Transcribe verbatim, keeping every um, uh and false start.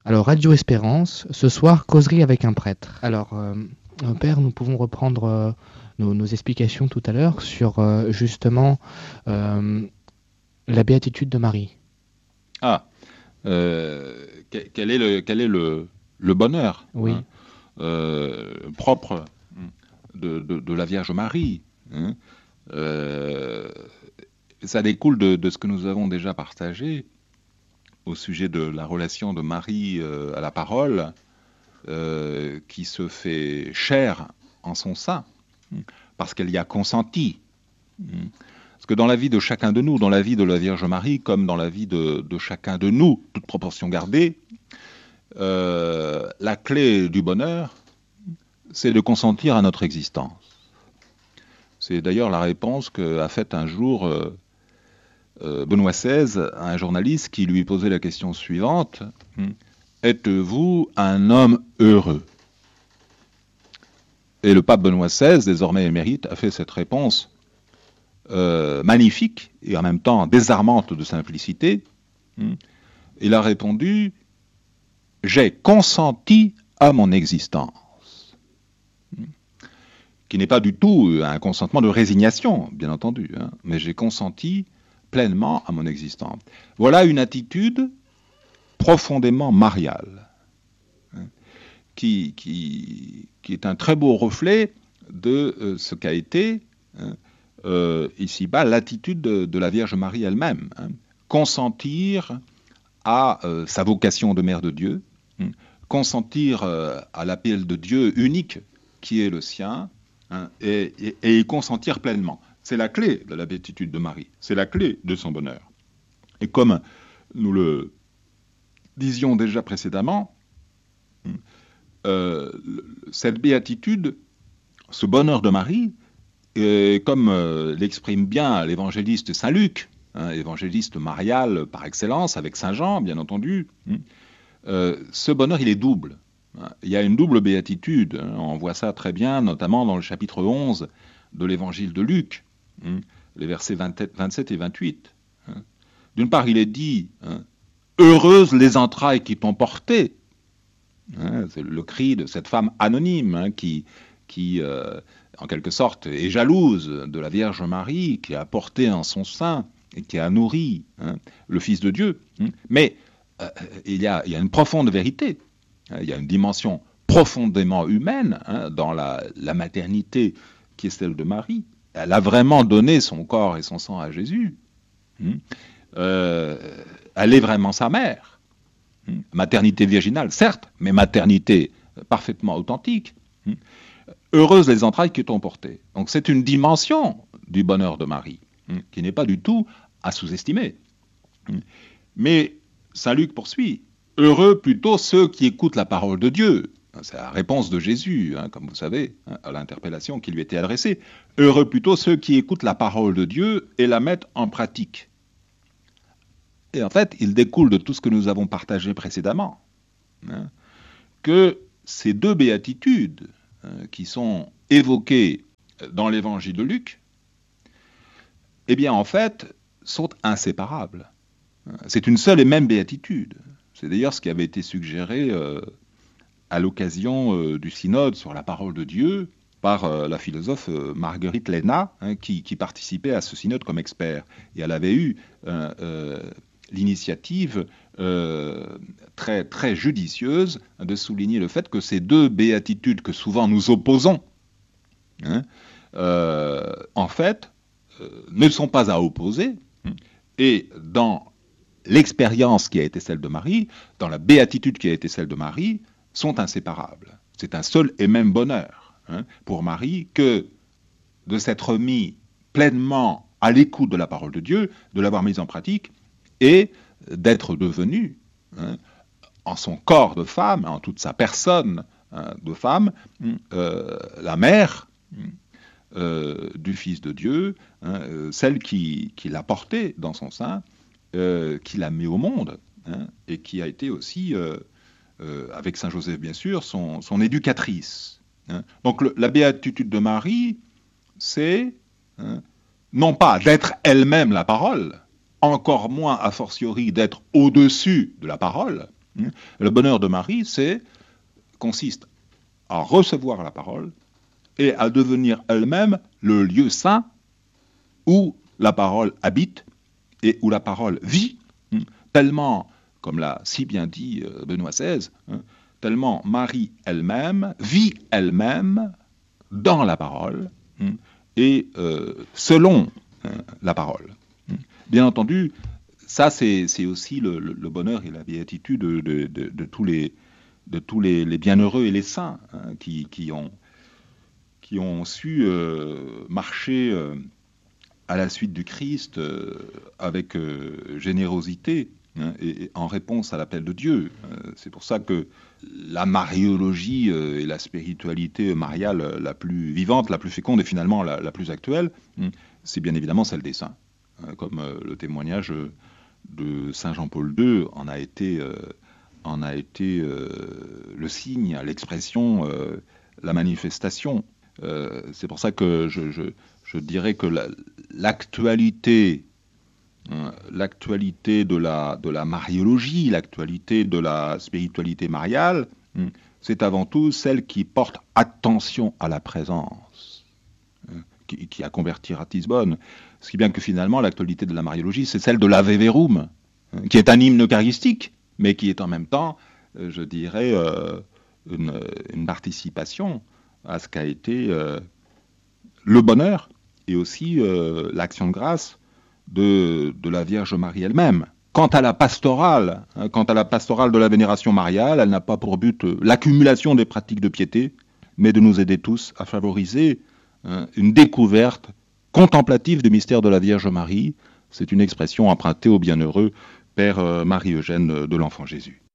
Alors, Radio Espérance, ce soir, causerie avec un prêtre. Alors, euh, euh, Père, nous pouvons reprendre euh, nos, nos explications tout à l'heure sur euh, justement euh, la béatitude de Marie. Ah, euh, que- quel est le, quel est le, le bonheur Oui, hein, euh, propre de, de- de la Vierge Marie hein. Euh, Ça découle de, de ce que nous avons déjà partagé au sujet de la relation de Marie euh, à la parole, euh, qui se fait chair en son sein, parce qu'elle y a consenti. Parce que dans la vie de chacun de nous, dans la vie de la Vierge Marie, comme dans la vie de, de chacun de nous, toute proportion gardée, euh, la clé du bonheur, c'est de consentir à notre existence. C'est d'ailleurs la réponse qu'a faite un jour euh, euh, Benoît seize à un journaliste qui lui posait la question suivante. Êtes-vous un homme heureux? Et le pape Benoît seize, désormais émérite, a fait cette réponse euh, magnifique et en même temps désarmante de simplicité. Il a répondu: j'ai consenti à mon existence. Qui n'est pas du tout un consentement de résignation, bien entendu, hein, mais j'ai consenti pleinement à mon existence. Voilà une attitude profondément mariale, hein, qui, qui, qui est un très beau reflet de euh, ce qu'a été, hein, euh, ici-bas, l'attitude de, de la Vierge Marie elle-même. Hein. Consentir à euh, sa vocation de mère de Dieu, hein, consentir euh, à l'appel de Dieu unique qui est le sien, hein, et, et, et y consentir pleinement. C'est la clé de la béatitude de Marie, c'est la clé de son bonheur. Et comme nous le disions déjà précédemment, euh, cette béatitude, ce bonheur de Marie, euh, comme euh, l'exprime bien l'évangéliste Saint Luc, hein, évangéliste marial par excellence, avec Saint Jean, bien entendu, hein, euh, ce bonheur, il est double. Il y a une double béatitude, hein, on voit ça très bien, notamment dans le chapitre onze de l'évangile de Luc, hein, les versets vingt-sept et vingt-huit. Hein. D'une part, il est dit, hein, heureuses les entrailles qui t'ont porté. Hein, c'est le cri de cette femme anonyme hein, qui, qui euh, en quelque sorte, est jalouse de la Vierge Marie qui a porté en son sein et qui a nourri hein, le Fils de Dieu. Hein. Mais euh, il, y a, il y a une profonde vérité, hein, il y a une dimension profondément humaine hein, dans la, la maternité qui est celle de Marie. Elle a vraiment donné son corps et son sang à Jésus. Hein. Euh, elle est vraiment sa mère. Hein. Maternité virginale, certes, mais maternité parfaitement authentique. Hein. Heureuses les entrailles qui t'ont porté. Donc c'est une dimension du bonheur de Marie, hein, qui n'est pas du tout à sous-estimer. Hein. Mais Saint Luc poursuit, heureux plutôt ceux qui écoutent la parole de Dieu. C'est la réponse de Jésus, hein, comme vous savez, hein, à l'interpellation qui lui était adressée. Heureux plutôt ceux qui écoutent la parole de Dieu et la mettent en pratique. Et en fait, il découle de tout ce que nous avons partagé précédemment, hein, que ces deux béatitudes, hein, qui sont évoquées dans l'évangile de Luc, eh bien, en fait, sont inséparables. C'est une seule et même béatitude. C'est d'ailleurs ce qui avait été suggéré euh, à l'occasion euh, du synode sur la parole de Dieu par euh, la philosophe euh, Marguerite Léna, hein, qui, qui participait à ce synode comme expert. Et elle avait eu euh, euh, l'initiative euh, très, très judicieuse de souligner le fait que ces deux béatitudes que souvent nous opposons, hein, euh, en fait, euh, ne sont pas à opposer. Et dans l'expérience qui a été celle de Marie, dans la béatitude qui a été celle de Marie, sont inséparables. C'est un seul et même bonheur hein, pour Marie que de s'être mis pleinement à l'écoute de la parole de Dieu, de l'avoir mise en pratique, et d'être devenue, hein, en son corps de femme, en toute sa personne hein, de femme, euh, la mère euh, du Fils de Dieu, hein, euh, celle qui, qui l'a porté dans son sein, euh, qui l'a mis au monde, hein, et qui a été aussi, euh, euh, avec Saint Joseph bien sûr, son, son éducatrice. Hein. Donc le, la béatitude de Marie, c'est hein, non pas d'être elle-même la parole, encore moins a fortiori d'être au-dessus de la parole, Le bonheur de Marie, c'est consiste à recevoir la parole et à devenir elle-même le lieu saint où la parole habite et où la parole vit, tellement, comme l'a si bien dit Benoît seize, tellement Marie elle-même vit elle-même dans la parole et euh, selon euh, la parole. Bien entendu, ça c'est, c'est aussi le, le, le bonheur et la béatitude de, de, de, de tous les, de tous les, les bienheureux et les saints hein, qui, qui, ont, qui ont su euh, marcher euh, à la suite du Christ euh, avec euh, générosité hein, et, et en réponse à l'appel de Dieu. Euh, c'est pour ça que la mariologie euh, est la spiritualité mariale la plus vivante, la plus féconde et finalement la, la plus actuelle, hein, c'est bien évidemment celle des saints. Hein, comme euh, le témoignage de Saint Jean-Paul deux en a été, euh, en a été euh, le signe, l'expression, euh, la manifestation. Euh, c'est pour ça que je, je, je dirais que la, l'actualité, hein, l'actualité de la, de la mariologie, l'actualité de la spiritualité mariale, hein, c'est avant tout celle qui porte attention à la présence, hein, qui, qui a converti Ratisbonne. Ce qui est bien que finalement l'actualité de la mariologie, c'est celle de l'Ave Verum, hein, qui est un hymne eucharistique, mais qui est en même temps, euh, je dirais, euh, une, une participation à ce qu'a été euh, le bonheur et aussi euh, l'action de grâce de, de la Vierge Marie elle-même. Quant à la pastorale, hein, quant à la pastorale de la vénération mariale, elle n'a pas pour but euh, l'accumulation des pratiques de piété, mais de nous aider tous à favoriser hein, une découverte contemplative du mystère de la Vierge Marie. C'est une expression empruntée au bienheureux Père euh, Marie-Eugène de l'Enfant Jésus.